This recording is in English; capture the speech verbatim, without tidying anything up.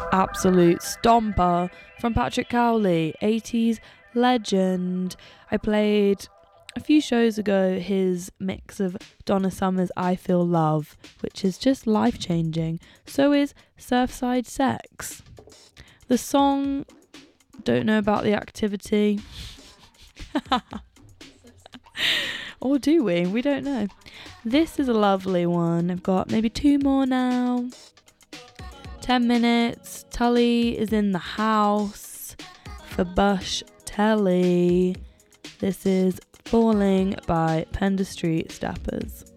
absolute stomper from Patrick Cowley, eighties legend. I played a few shows ago his mix of Donna Summer's I Feel Love, which is just life-changing. So is Surfside Sex. The song, don't know about the activity. Or do we? We don't know. This is a lovely one. I've got maybe two more now. Ten minutes. Tully is in the house for Bush Telly. This is Falling by Pender Street Steppers.